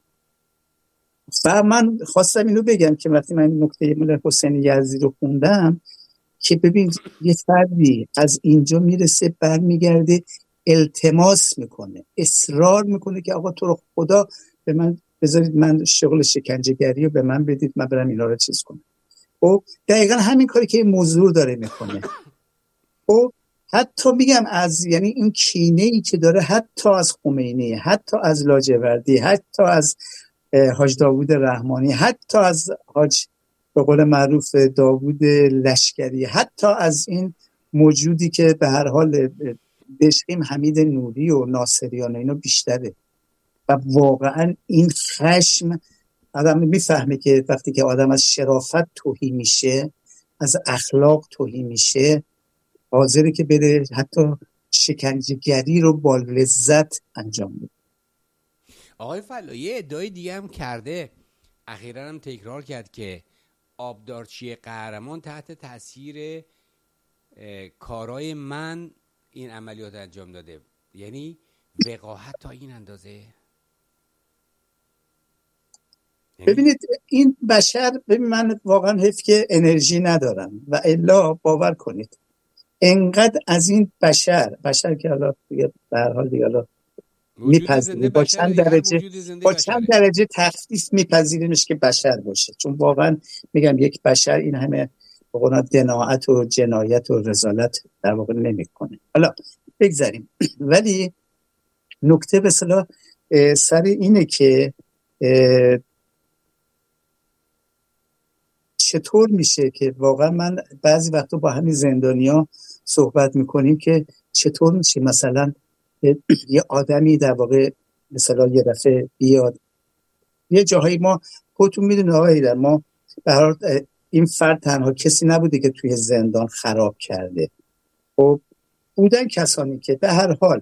و من خواستم اینو بگم که وقتی من نکته مولا حسین یزدی رو خوندم که ببین یه فردی از اینجا میرسه برمیگرده التماس میکنه، اصرار میکنه که آقا تو رو خدا به من بذارید، من شغل شکنجهگری رو به من بدید، من برم اینا رو چیز کنم. خب دقیقا همین کاری که این موضوع داره میکنه. خب حتی میگم از، یعنی این کینه ای که داره حتی از خمینی، حتی از لاجوردی، حتی از حاج داوود رحمانی، حتی از حاج به قول معروف داوود لشکری، حتی از این موجودی که به هر حال دشقیم حمید نوری و ناصریان اینا بیشتره. و واقعا این خشم آدم میفهمه که وقتی که آدم از شرافت توهی میشه، از اخلاق توهی میشه، حاضره که بره حتی شکنجهگری رو با لذت انجام بده. آقای فلایی ادعای دیگه هم کرده، اخیراً هم تکرار کرد که آبدارچی قهرمان تحت تاثیر کارای من این عملیات انجام داده. یعنی وقاحت تا این اندازه. ببینید این بشر، ببین من واقعا حیف که انرژی ندارم و الا باور کنید انقدر از این بشر که حالا به هر حال دیگه حالا میپذیریم با چند درجه تخفیف میپذیریمش که بشر باشه، چون واقعا میگم یک بشر این همه به قول دناعت و جنایت و رذالت در واقع نمیکنه. حالا بگذاریم. ولی نکته به اصطلاح سر اینه که چطور میشه که واقعا من بعضی وقتا با همین زندانیا صحبت میکنیم که چطور میشه مثلا یه آدمی در واقع مثلا یه دفعه بیاد یه جاهایی، ما خودتون میدونید آقای در ما به هر حال این فرد تنها کسی نبوده که توی زندان خراب کرده. خب بودن کسانی که به هر حال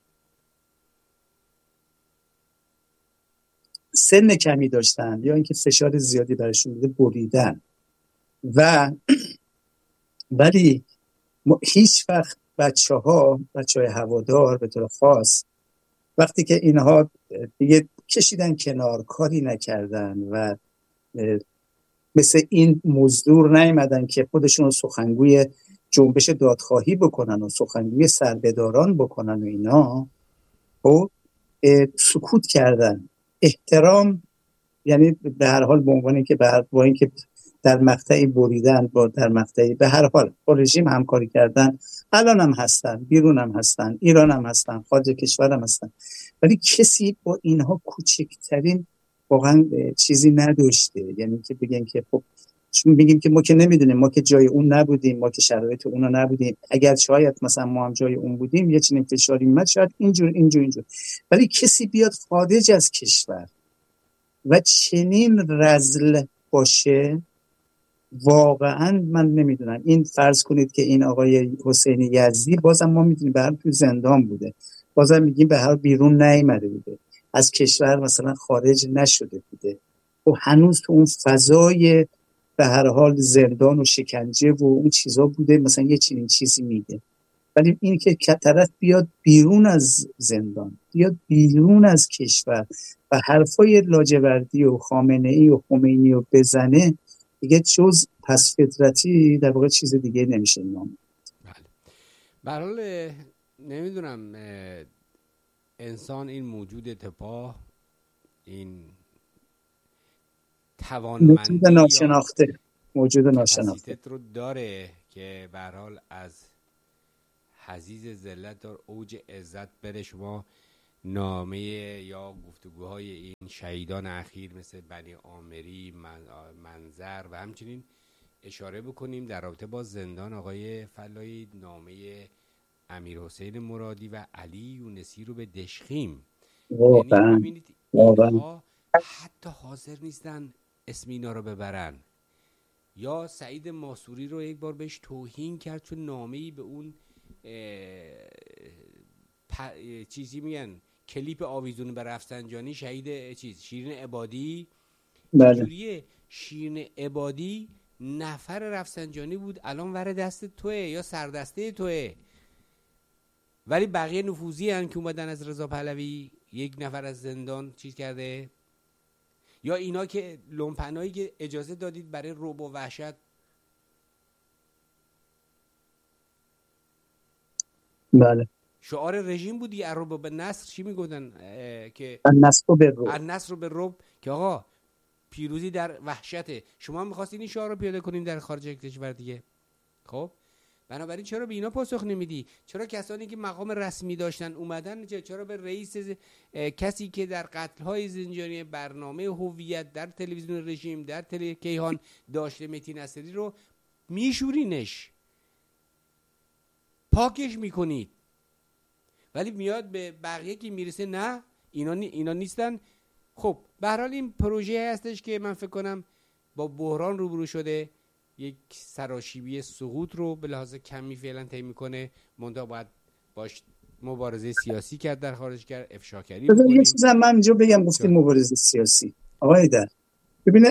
سن کمی داشتن یا اینکه فشار زیادی برشون بوده بریدن و ولی هیچ وقت بچه‌های هوادار به طور خاص وقتی که اینها دیگه کشیدن کنار، کاری نکردن و مثل این مزدور نیومدن که خودشون رو سخنگوی جنبش دادخواهی بکنن و سخنگوی سربداران بکنن و اینا، و سکوت کردن. احترام، یعنی به هر حال به عنوان که با اینکه در مقطعی بریدن، با در مقطعی به هر حال با رژیم همکاری کردن، الان هم هستن، بیرون هم هستن، ایران هم هستن، خارج کشور هم هستن، ولی کسی با اینها کوچکترین واقعا چیزی نداشته. یعنی که بگن که خب چون بگیم که ما که نمیدونیم، ما که جای اون نبودیم، ما که شرایط اون رو نبودیم، اگر شاید مثلا ما هم جای اون بودیم یه چنین فشاری میاد، شاید اینجور. ولی کسی بیاد خارج از کشور و چنین رذل باشه، واقعا من نمیدونم. این فرض کنید که این آقای حسین یزدی بازم ما میدونیم به هر تو زندان بوده، بازم میگیم به هر بیرون نیامده بوده، از کشور مثلا خارج نشده بوده و هنوز تو اون فضای به هر حال زندان و شکنجه و اون چیزا بوده، مثلا یه چنین چیزی میگه. ولی این که طرف بیاد بیرون از زندان، بیاد بیرون از کشور و حرفای لاجوردی و خامنه‌ای و خمینی رو بزنه، دیگه جز پس فطرتی در واقع چیز دیگه نمیشه نام. به هر حال نمیدونم، انسان این موجود تپاه، این توانمندی یا موجود ناشناخته کپاسیته رو داره که به هر حال از حضیض ذلت در اوج عزت بره. شما نامه یا گفتگوهای این شهیدان اخیر مثل بنی عامری، منظر و همچنین اشاره بکنیم در رابطه با زندان آقای فلایی، نامه امیر حسین مرادی و علی یونسی رو به دشخیم. یعنی ببینید اینها حتی حاضر نیستن اسم اینا رو ببرن. یا سعید ماسوری رو یک بار بهش توهین کرد چون نامه‌ای به اون چیزی میگن کلیپ آویزون به رفسنجانی شهید شیرین عبادی. چجوریه شیرین عبادی نفر رفسنجانی بود، الان ور دست توه یا سردسته توه، ولی بقیه نفوذی هن که اومدن از رضا پهلوی یک نفر از زندان چیز کرده. یا اینا که لومپنایی که اجازه دادید برای رعب و وحشت، بله شعار رژیم بودی الرعب به نصر. چی میگفتن که النصر به رعب، که آقا پیروزی در وحشته. شما هم می‌خواستین این شعار رو پیاده کنین در خارج کشور دیگه. خب بنابراین چرا به اینا پاسخ نمیدی؟ چرا کسانی که مقام رسمی داشتن اومدن؟ چرا به رئیس کسی که در قتل‌های زنجانی برنامه هویت در تلویزیون رژیم در کیهان داشته مهدی نصری رو میشورینش، پاکش میکنید، ولی میاد به بقیه که میرسه نه اینا نیستن. خب به هر حال این پروژه هستش که من فکر کنم با بحران روبرو شده، یک سراشیبی سقوط رو به لحاظ کمی فعلا طی میکنه. منتها باید باش مبارزه سیاسی کرد، در خارج کرد، افشاگری بکنیم. یه چیزی من اینجا بگم، گفتیم مبارزه سیاسی. آقای در ببینه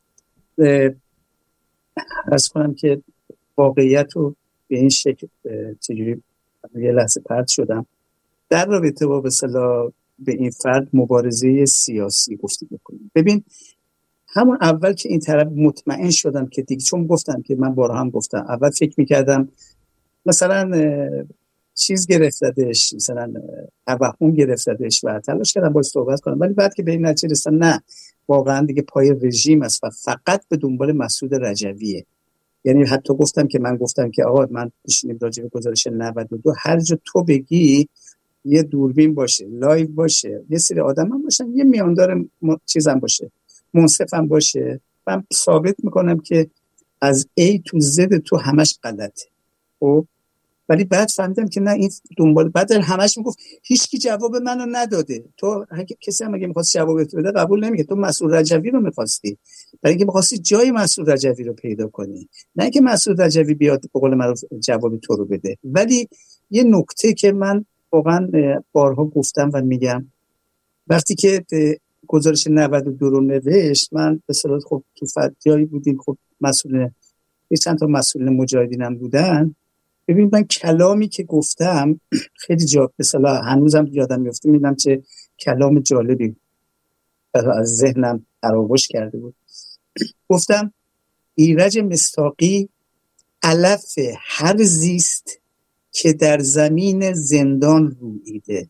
از کنم که واقعیت رو به این شکل چجوری یه لحظه پرت شدم در رابطه با مثلا به این فرد مبارزه سیاسی گفتیم بکنیم. ببین همون اول که این طرف مطمئن شدم که دیگه، چون گفتم که من بارها هم گفتم اول فکر میکردم مثلا چیز گرفتدش، مثلا توهم گرفتدش و تلاش کردم باید صحبت کنم، ولی بعد که به این نتیجه رسیدم نه، واقعا دیگه پای رژیم است و فقط به دنبال مسعود رجویه. یعنی حتی گفتم که آقا من بشینیم راجع به گزارش 92 هر جا تو بگی یه دوربین باشه، لایو باشه، یه سری آدم هم باشن، یه میاندار چیزم باشه، منصفم باشه، من ثابت میکنم که از A تو Z تو همش غلطه. خب ولی بعد فهمیدم که نه، این دنبال بعد همش میگفت هیچکی جواب منو نداده. تو کسی هم اگه می‌خواست جواب بده قبول نمی‌کرد. تو مسعود رجوی رو می‌خواستی، برای اینکه می‌خواستی جای مسعود رجوی رو پیدا کنی، نه اینکه مسعود رجوی بیاد به قول معروف جواب تو رو بده. ولی یه نکته که من واقعا بارها گفتم و میگم، وقتی که گزارش 92 رو نوشت، من به اصطلاح خب تو فدیایی بودیم، خب مسئول چند تا مسئول مجاهدینم بودن. ببین من کلامی که گفتم خیلی جا مثلا هنوزم یادم میفته، میبینم چه کلام جالبی از ذهنم تراوش کرده بود. گفتم ایرج مصداقی علف هر زیست که در زمین زندان رویده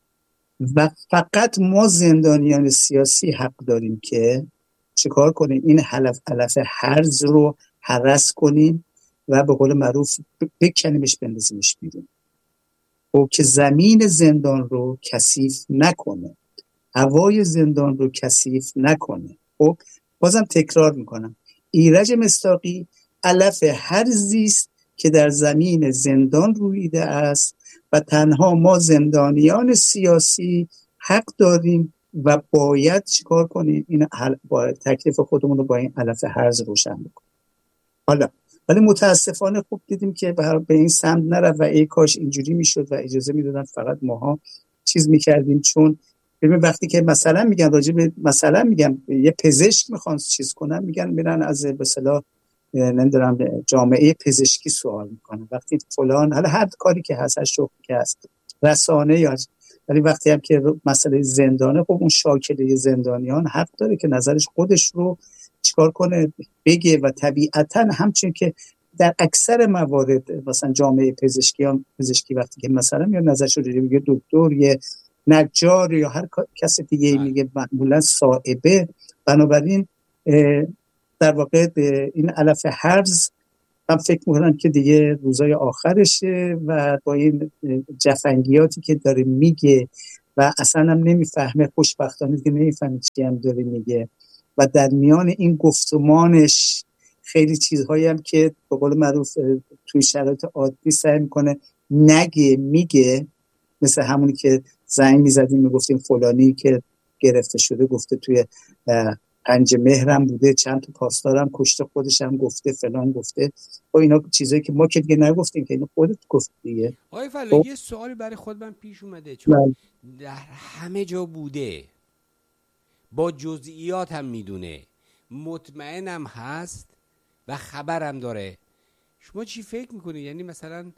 و فقط ما زندانیان سیاسی حق داریم که چیکار کنیم؟ این علف هرز رو هرس کنیم و به قول معروف بکنیمش، بندازیمش بیرون، و که زمین زندان رو کثیف نکنه، هوای زندان رو کثیف نکنه. خب بازم تکرار میکنم، ایرج مصداقی علف هرزی است که در زمین زندان رویده است و تنها ما زندانیان سیاسی حق داریم و باید چیکار کنیم؟ این با تکلیف خودمون رو با این علف هرز روشن بکنیم. حالا ولی متاسفانه خوب دیدیم که به این سمت نرفت و ای کاش اینجوری میشد و اجازه میدادن فقط ماها چیز میکردیم. چون ببین وقتی که مثلا میگن راجع به مثلا میگم یه پزشک میخوان چیز کنن، میگن میرن از به اصطلاح نمیدونم جامعه پزشکی سوال میکنن، وقتی فلان حالا هر کاری که هست، هر شغلی که هست، رسانه یا، ولی وقتی هم که مسئله زندانه، خب اون شاکله زندانیان حق داره که نظرش خودش رو چیکار کنه بگه و طبیعتا همچون که در اکثر موارد مثلا جامعه پزشکی وقتی که مثلا یا نظرش رو بگه دکتر، یه نجار یا هر کس دیگه میگه معمولا صائبه. بنابراین در واقع این علف هرز من فکر میکنم که دیگه روزای آخرشه و با این جفنگیاتی که داره میگه و اصلا هم نمیفهمه، خوشبختانه که نمیفهمه چی هم داره میگه و در میان این گفتمانش خیلی چیزهایی هم که به قول معروف توی شرایط عادی سعی میکنه نگه میگه، مثل همونی که زنگ میزدیم میگفتیم فلانی که گرفته شده گفته توی 5 مهرم بوده، چند تا پاسدارم کشته، خودش هم گفته فلان گفته. و اینا چیزایی که ما که دیگه نگفتیم که اینو خودت گفت دیگه. آقای فلایی یه سوالی برای خود من پیش اومده، چون در همه جا بوده، با جزئیات هم میدونه، مطمئنم هست و خبرم داره. شما چی فکر میکنید؟ یعنی مثلا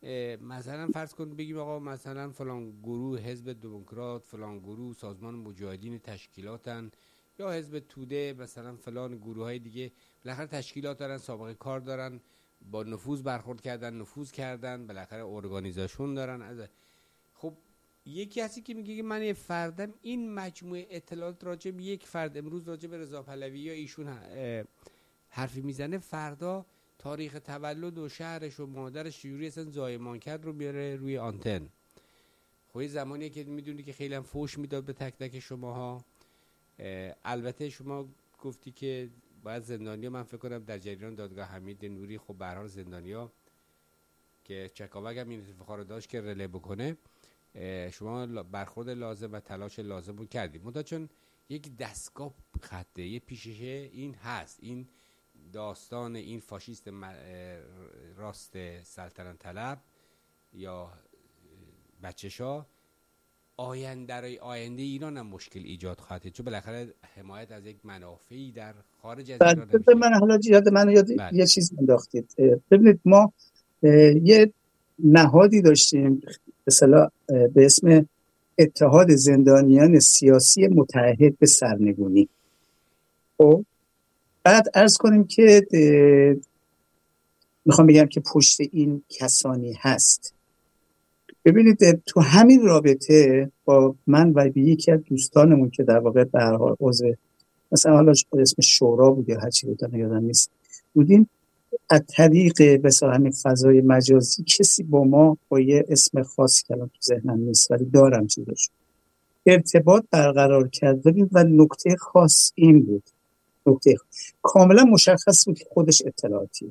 فرض کن بگیم آقا مثلا فلان گروه حزب دموکرات، فلان گروه سازمان مجاهدین تشکیلاتن، یا حزب توده، مثلا فلان گروه های دیگه، بالاخره تشکیلات دارن، سابقه کار دارن، با نفوذ برخورد کردن، نفوذ کردن، بالاخره ارگانیزاسیون دارن. خب یکی هستی که میگه که من یه فردم، این مجموعه اطلاعات راجع به یک فرد امروز راجع به رضا پهلوی یا ایشون حرفی میزنه، فردا تاریخ تولد و شهرش و مادرش جوری اصلا زایمان کرد رو بیاره روی آنتن. خب یه زمانیه که میدونی که خیلی هم فوش میداد به تک تک شماها. البته شما گفتی که باید زندانیا، من فکر کنم در جریان دادگاه حمید نوری خب به هر حال زندانیا که چکاوک هم این افتخار داشت که رله بکنه، شما برخورد لازم و تلاش لازم رو کردید. منتها چون یک دستگاه خطه، یه پیششه این هست، این داستان این فاشیست راست سلطنت طلب یا بچه‌شا آینده ایران هم مشکل ایجاد خواهد کرد، چون بالاخره حمایت از یک منافعی در خارج از ایران نمیشه. من حالا یاد یه چیز انداختید. ببینید ما یه نهادی داشتیم مثلا به اسم اتحاد زندانیان سیاسی متعهد به سرنگونی. خب بعد عرض کنیم که میخوام بگم که پشت این کسانی هست. ببینید تو همین رابطه با من و یکی از دوستانمون که در واقع به هر حال عضو مثلا حالا اسم شورا بود یا هر چی بود یادم نیست بودیم، از طریق مثلا همین فضای مجازی کسی با ما با یه اسم خاصی که الان تو ذهنم نیست ولی دارم چیزش ارتباط برقرار کرد و نکته خاص این بود، نکته کاملا مشخص بود که خودش اطلاعاتیه،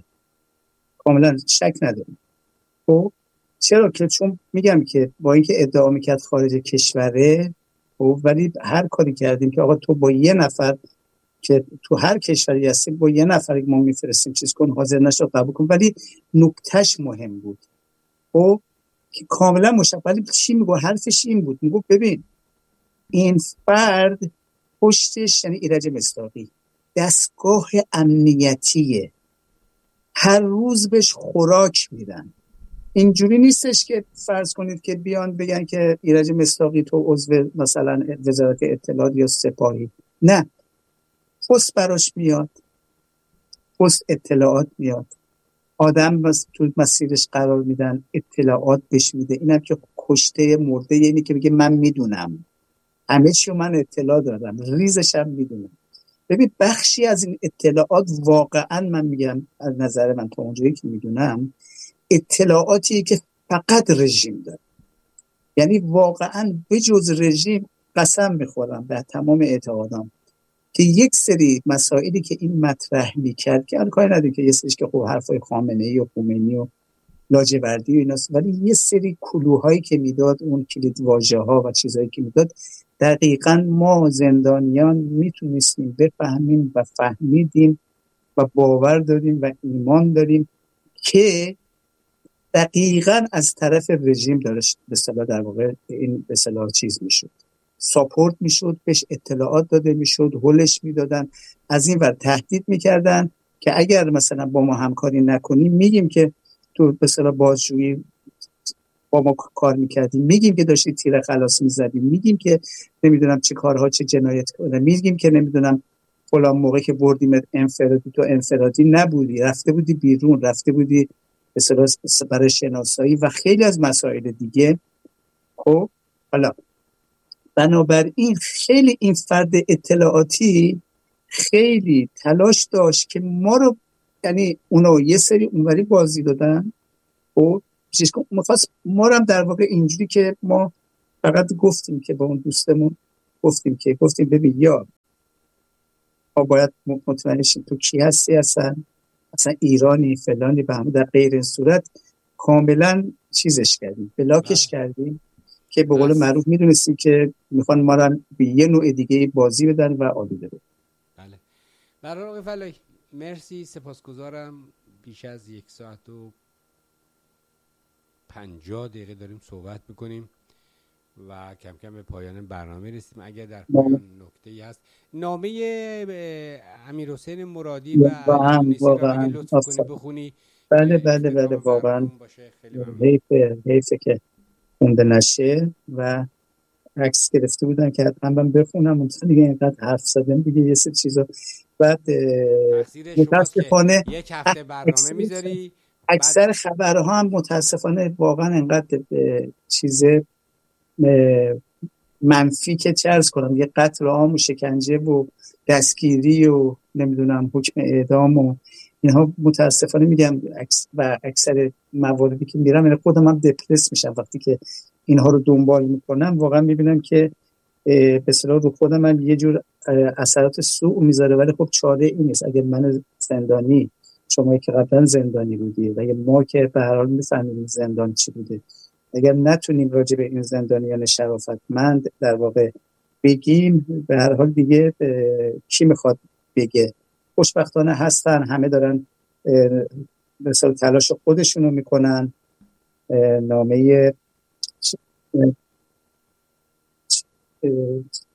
کاملا شک نداریم. خب چرا که چون میگم که با اینکه ادعا میکرد خارج کشوره ولی هر کاری کردیم که آقا تو با یه نفر که تو هر کشوری هستی با یه نفر ما میفرستیم چیز کن، حاضر نشد قبول کن، ولی نکتهش مهم بود. خب که کاملا مشخص. ولی چی میگو؟ حرفش این بود، میگو ببین این فرد پشتش یعنی ایرج مصداقی دستگاه امنیتیه، هر روز بهش خوراک میدن. اینجوری نیستش که فرض کنید که بیان بگن که ایرج مصداقی تو عضو مثلا وزارت اطلاعات یا سپاهی، نه، پست براش میاد، پست اطلاعات میاد، آدم تو مسیرش قرار میدن، اطلاعات بهش میده. اینم که کشته مرده اینی که میگه من میدونم همه چیو، من اطلاع دارم، ریزش هم میدونم. ببین بخشی از این اطلاعات واقعا من میگم از نظر من تا اونجایی که میدونم اطلاعاتی که فقط رژیم داره، یعنی واقعا به جز رژیم قسم میخورم به تمام اعتقادام که یک سری مسائلی که این مطرح میکرد که الان کاری نداریم که یه سریش که خب حرفای خامنه‌ای و خمینی و لاجوردی و ایناست، ولی یه سری کلوهایی که میداد، اون کلید واژه‌ها و چیزایی که میداد، دقیقاً ما زندانیان میتونستیم بفهمیم و فهمیدیم و باور داریم و ایمان داریم که دقیقاً از طرف رژیم داشت به اصطلاح در واقع این به اصطلاح چیز میشد، ساپورت میشد، بهش اطلاعات داده میشد، هولش میدادن، از این ور تهدید میکردن که اگر مثلا با ما همکاری نکنیم میگیم که تو به اصطلاح بازجویی با ما کار میکردیم، میگیم که داشتید تیر خلاص میزدیم، میگیم که نمیدونم چه کارها چه جنایت کنه، میگیم که نمیدونم فلان موقع که بردیم انفرادی تو انفرادی نبودی، رفته بودی بیرون، رفته بودی برای شناسایی و خیلی از مسائل دیگه. خب حالا بنابراین خیلی این فرد اطلاعاتی خیلی تلاش داشت که ما رو، یعنی اونا یه سری اونوری بازی دادن و می‌خواست ما رو هم در واقع اینجوری که ما فقط گفتیم که با اون دوستمون گفتیم ببین یا ما باید مطمئن شیم تو کی هستی، اصلا ایرانی فلانی به هم، در غیر این صورت کاملا چیزش کردیم، بلاکش کردیم که به قول معروف میدونستیم که میخوان ما رو به یه نوع دیگه بازی بدن و آلوده بدن. بله. برای آقای فلاحی مرسی، سپاسگزارم. بیش از 1 ساعت و 50 دقیقه داریم صحبت میکنیم و کم کم به پایان برنامه رسیدیم. اگر در پایان نکته‌ای هست، نامه امیرحسین مرادی و یونسی را اگه لطف کنی بخونی. بله واقعا حیفه که خونده نشه و عکس گرفته بودن که حتما من بخونم، اون دیگه اینقدر حرف زدم دیگه یه سری چیزا. بعد متاسفانه یک هفته برنامه میذاری، اکثر خبرها هم متاسفانه واقعا اینقدر چیز منفی که چه عرض کنم، یه قتل عام و شکنجه و دستگیری و نمیدونم حکم اعدام و اینها متاسفانه میگم و اکثر مواردی که میرم، یعنی خودم هم دپرس میشم وقتی که اینها رو دنبال میکنم. واقعا میبینم که به اصطلاح رو خودم هم یه جور اثرات سوء میذاره، ولی خب چاره این نیست. اگر من زندانی، شما که قبلا زندانی بودی و ما که به هر حال میفهمیم زندان چی بوده، اگر نتونیم راجع به این زندانیان شرافتمند در واقع بگیم، به هر حال دیگه کی میخواد بگه؟ خوشبختانه هستن، همه دارن مثلا تلاش خودشونو میکنن. نامه